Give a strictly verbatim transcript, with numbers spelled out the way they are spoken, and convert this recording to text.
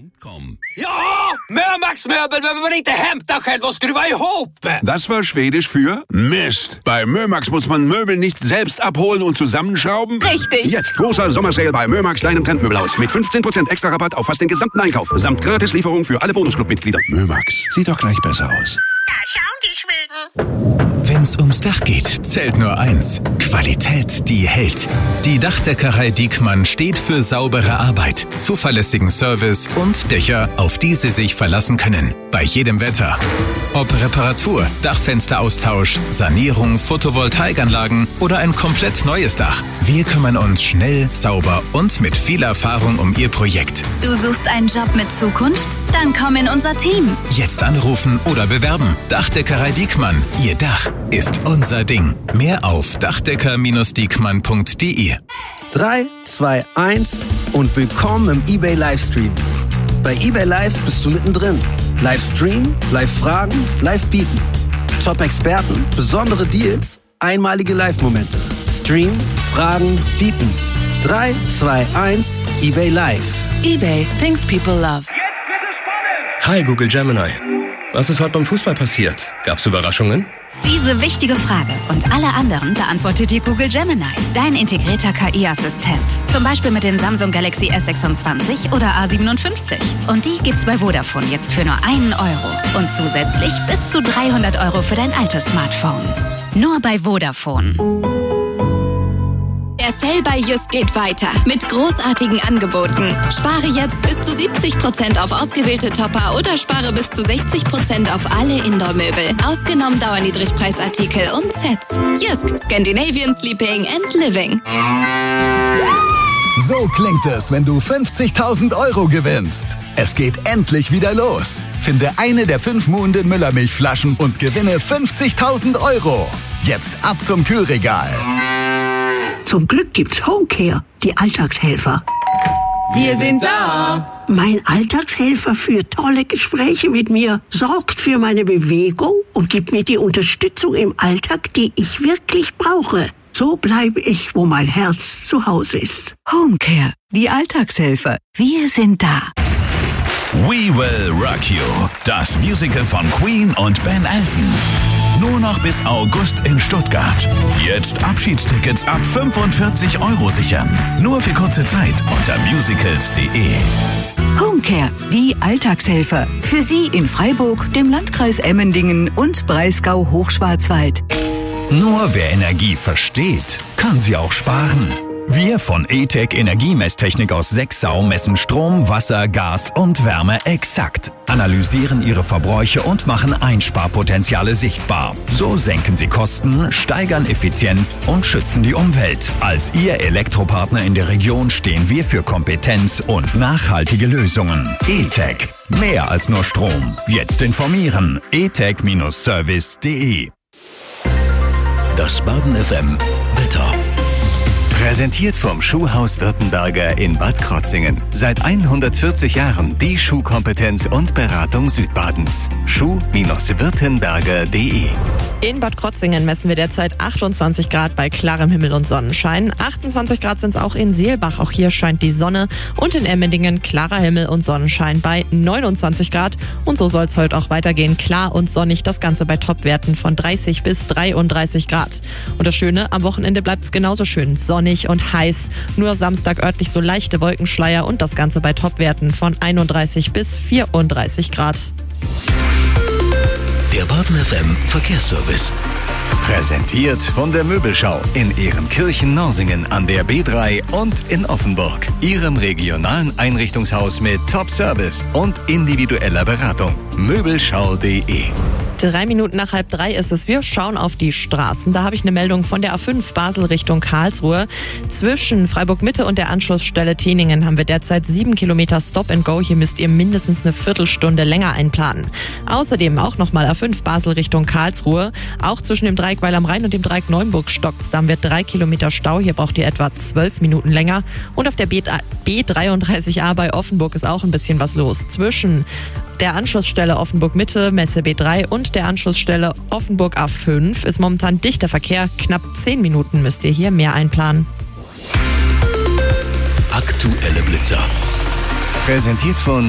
punkt com. Ja, Mörmax möbel behöver man inte hämta själv och skruva ihop. Das war Schwedisch für Mist. Bei Mörmax muss man Möbel nicht selbst abholen und zusammenschrauben. Richtig. Jetzt großer Sommersale bei Mörmax, deinem Trendmöbelhaus. Mit fünfzehn Prozent extra Rabatt auf fast den gesamten Einkauf. Samt Gratislieferung für alle Bonusclub-Mitglieder. Mörmax, sieht doch gleich besser aus. Da schauen die Schweden. Wenn's ums Dach geht, zählt nur eins. Qualität, die hält. Die Dachdeckerei Diekmann steht für saubere Arbeit, zuverlässigen Service und Dächer, auf die Sie sich verlassen können. Bei jedem Wetter. Ob Reparatur, Dachfensteraustausch, Sanierung, Photovoltaikanlagen oder ein komplett neues Dach. Wir kümmern uns schnell, sauber und mit viel Erfahrung um Ihr Projekt. Du suchst einen Job mit Zukunft? Dann komm in unser Team. Jetzt anrufen oder bewerben. Dachdeckerei Diekmann. Ihr Dach ist unser Ding. Mehr auf dachdecker Bindestrich diekmann punkt de. drei, zwei, eins und willkommen im eBay Livestream. Bei eBay Live bist du mittendrin. Livestream, Live-Fragen, Live-Bieten. Top-Experten, besondere Deals, einmalige Live-Momente. Stream, Fragen, Bieten. drei, zwei, eins, eBay Live. eBay, things people love. Jetzt wird es spannend! Hi Google Gemini. Was ist heute beim Fußball passiert? Gab's Überraschungen? Diese wichtige Frage und alle anderen beantwortet dir Google Gemini, dein integrierter K I-Assistent. Zum Beispiel mit dem Samsung Galaxy S sechsundzwanzig oder A siebenundfünfzig. Und die gibt's bei Vodafone jetzt für nur einen Euro. Und zusätzlich bis zu dreihundert Euro für dein altes Smartphone. Nur bei Vodafone. Der Sale bei Just geht weiter mit großartigen Angeboten. Spare jetzt bis zu siebzig Prozent auf ausgewählte Topper oder spare bis zu sechzig Prozent auf alle Indoor-Möbel. Ausgenommen Dauerniedrigpreisartikel und Sets. Just, Scandinavian Sleeping and Living. So klingt es, wenn du fünfzigtausend Euro gewinnst. Es geht endlich wieder los. Finde eine der fünf Muhnden Müllermilchflaschen und gewinne fünfzigtausend Euro. Jetzt ab zum Kühlregal. Zum Glück gibt's Homecare, die Alltagshelfer. Wir sind da. Mein Alltagshelfer führt tolle Gespräche mit mir, sorgt für meine Bewegung und gibt mir die Unterstützung im Alltag, die ich wirklich brauche. So bleibe ich, wo mein Herz zu Hause ist. Homecare, die Alltagshelfer. Wir sind da. We Will Rock You, das Musical von Queen und Ben Elton. Nur noch bis August in Stuttgart. Jetzt Abschiedstickets ab fünfundvierzig Euro sichern. Nur für kurze Zeit unter musicals punkt de. Homecare, die Alltagshelfer. Für Sie in Freiburg, dem Landkreis Emmendingen und Breisgau-Hochschwarzwald. Nur wer Energie versteht, kann sie auch sparen. Wir von E-Tech Energiemesstechnik aus Sexau messen Strom, Wasser, Gas und Wärme exakt, analysieren ihre Verbräuche und machen Einsparpotenziale sichtbar. So senken sie Kosten, steigern Effizienz und schützen die Umwelt. Als Ihr Elektropartner in der Region stehen wir für Kompetenz und nachhaltige Lösungen. E-Tech. Mehr als nur Strom. Jetzt informieren. e tech Service punkt de. Das Baden F M Wetter. Präsentiert vom Schuhhaus Württemberger in Bad Krotzingen. Seit hundertvierzig Jahren die Schuhkompetenz und Beratung Südbadens. schuh Württemberger punkt de. In Bad Krotzingen messen wir derzeit achtundzwanzig Grad bei klarem Himmel und Sonnenschein. achtundzwanzig Grad sind es auch in Seelbach. Auch hier scheint die Sonne. Und in Emmendingen klarer Himmel und Sonnenschein bei neunundzwanzig Grad. Und so soll es heute auch weitergehen. Klar und sonnig, das Ganze bei Topwerten von dreißig bis dreiunddreißig Grad. Und das Schöne, am Wochenende bleibt es genauso schön sonnig und heiß. Nur Samstag örtlich so leichte Wolkenschleier und das Ganze bei Topwerten von einunddreißig bis vierunddreißig Grad. Der Baden F M Verkehrsservice. Präsentiert von der Möbelschau in Ehrenkirchen-Norsingen an der B drei und in Offenburg. Ihrem regionalen Einrichtungshaus mit Top-Service und individueller Beratung. möbelschau punkt de. Drei Minuten nach halb drei ist es. Wir schauen auf die Straßen. Da habe ich eine Meldung von der A fünf Basel Richtung Karlsruhe. Zwischen Freiburg-Mitte und der Anschlussstelle Teningen haben wir derzeit sieben Kilometer Stop and Go. Hier müsst ihr mindestens eine Viertelstunde länger einplanen. Außerdem auch nochmal A fünf Basel Richtung Karlsruhe. Auch zwischen dem Dreieck Weil am Rhein und dem Dreieck Neunburg stockt's. Da haben wir drei Kilometer Stau. Hier braucht ihr etwa zwölf Minuten länger. Und auf der B dreiunddreißig A bei Offenburg ist auch ein bisschen was los. Zwischen der Anschlussstelle Offenburg-Mitte, Messe B drei und der Anschlussstelle Offenburg A fünf ist momentan dichter Verkehr. Knapp zehn Minuten müsst ihr hier mehr einplanen. Aktuelle Blitzer. Präsentiert von